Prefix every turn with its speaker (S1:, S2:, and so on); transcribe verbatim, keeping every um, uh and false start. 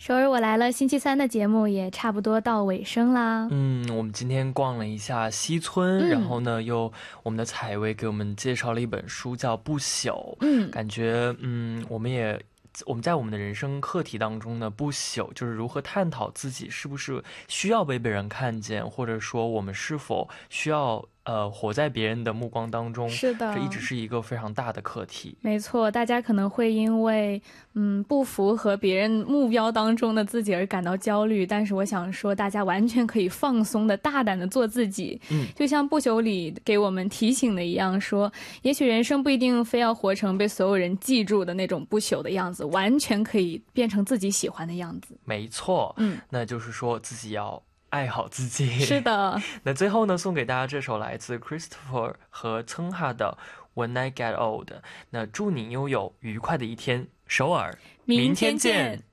S1: 首尔我来了星期三的节目也差不多到尾声啦。
S2: 嗯，我们今天逛了一下西村、
S1: 嗯、
S2: 然后呢又我们的采薇给我们介绍了一本书叫不朽。
S1: 嗯，
S2: 感觉嗯我们也我们在我们的人生课题当中呢，不朽就是如何探讨自己是不是需要被别人看见，或者说我们是否需要呃活在别人的目光当中。
S1: 是的，
S2: 这一直是一个非常大的课题。
S1: 没错，大家可能会因为嗯不符合别人目标当中的自己而感到焦虑，但是我想说大家完全可以放松的大胆的做自己。
S2: 嗯，
S1: 就像不朽里给我们提醒的一样，说也许人生不一定非要活成被所有人记住的那种不朽的样子，完全可以变成自己喜欢的样子。
S2: 没错，
S1: 嗯，
S2: 那就是说自己要爱好自己。
S1: 是的。
S2: 那最后呢，送给大家这首来自 Christopher 和曾哈的 When I Get Old。 那祝你拥有愉快的一天，首尔，
S1: 明天见。